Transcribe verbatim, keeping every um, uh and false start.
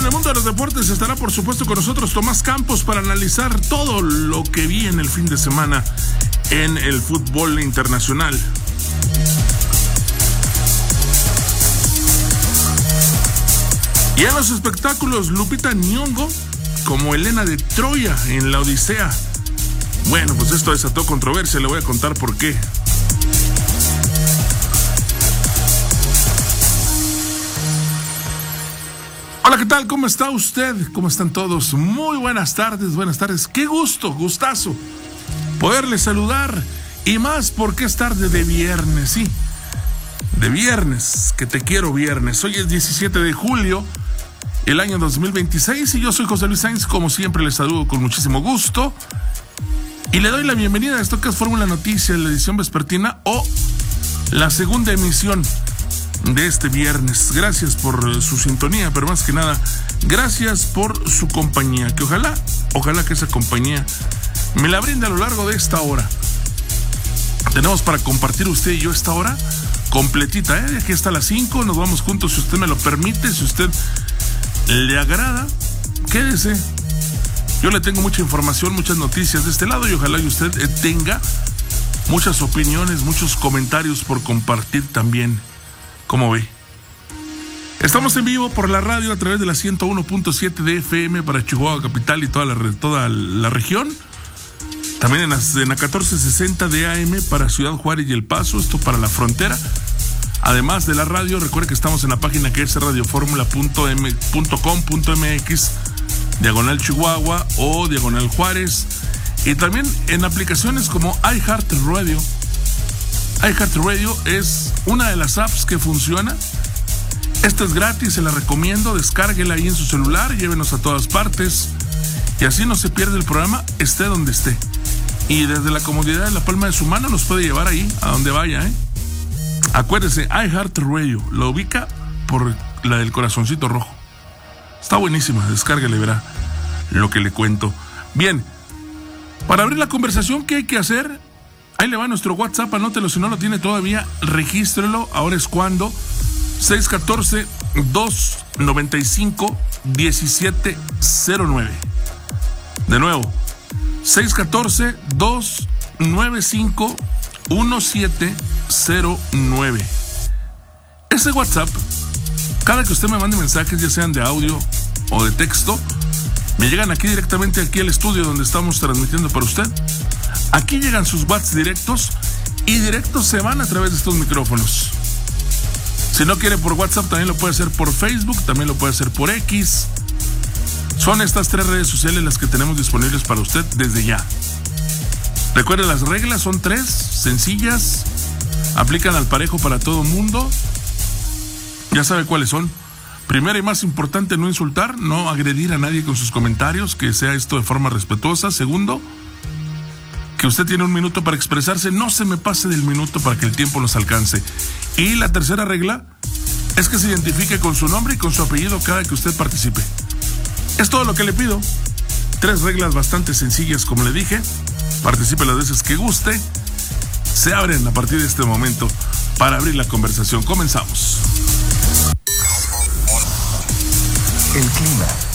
en el mundo de los deportes estará por supuesto con nosotros Tomás Campos para analizar todo lo que vi en el fin de semana en el fútbol internacional. Y en los espectáculos, Lupita Nyong'o como Helena de Troya en La Odisea. Bueno, pues esto desató controversia, le voy a contar por qué. Hola, ¿qué tal? ¿Cómo está usted? ¿Cómo están todos? Muy buenas tardes, buenas tardes. Qué gusto, gustazo poderle saludar. Y más porque es tarde de viernes, sí. De viernes, que te quiero viernes. Hoy es diecisiete de julio, el año dos mil veintiséis. Y yo soy José Luis Sainz, como siempre les saludo con muchísimo gusto. Y le doy la bienvenida a esto que es Fórmula Noticias, la edición vespertina o la segunda emisión de este viernes. Gracias por su sintonía, pero más que nada, gracias por su compañía, que ojalá, ojalá que esa compañía me la brinde a lo largo de esta hora. Tenemos para compartir usted y yo esta hora completita, ¿eh? Aquí está a las cinco, nos vamos juntos, si usted me lo permite, si usted le agrada, quédese. Yo le tengo mucha información, muchas noticias de este lado y ojalá y usted tenga muchas opiniones, muchos comentarios por compartir también. ¿Cómo ve? Estamos en vivo por la radio a través de la ciento uno punto siete de F M para Chihuahua Capital y toda la, toda la región. También en la, en la catorce sesenta de A M para Ciudad Juárez y El Paso, esto para la frontera. Además de la radio, recuerde que estamos en la página que es radioformula punto com punto m x, diagonal Chihuahua o diagonal Juárez. Y también en aplicaciones como iHeartRadio. iHeartRadio es una de las apps que funciona. Esta es gratis, se la recomiendo. Descárguela ahí en su celular, llévenos a todas partes. Y así no se pierde el programa, esté donde esté. Y desde la comodidad de la palma de su mano nos puede llevar ahí, a donde vaya, ¿eh? Acuérdese, iHeartRadio, lo ubica por la del corazoncito rojo. Está buenísima, descárguela y verá lo que le cuento. Bien, para abrir la conversación, ¿qué hay que hacer? Ahí le va nuestro WhatsApp, anótelo si no lo tiene todavía, regístrelo, ahora es cuando. seis uno cuatro, dos nueve cinco, uno siete cero nueve. De nuevo, seis uno cuatro, dos nueve cinco, uno siete cero nueve. Ese WhatsApp, cada que usted me mande mensajes, ya sean de audio o de texto, me llegan aquí directamente aquí al estudio donde estamos transmitiendo para usted. Aquí llegan sus WhatsApp directos y directos se van a través de estos micrófonos. Si no quiere por WhatsApp, también lo puede hacer por Facebook, también lo puede hacer por X. Son estas tres redes sociales las que tenemos disponibles para usted desde ya. Recuerde, las reglas son tres, sencillas, aplican al parejo para todo mundo. Ya sabe cuáles son. Primero y más importante, no insultar, no agredir a nadie con sus comentarios, que sea esto de forma respetuosa. Segundo, que usted tiene un minuto para expresarse, no se me pase del minuto para que el tiempo nos alcance. Y la tercera regla es que se identifique con su nombre y con su apellido cada que usted participe. Es todo lo que le pido. Tres reglas bastante sencillas, como le dije. Participe las veces que guste. Se abren a partir de este momento para abrir la conversación. Comenzamos. El clima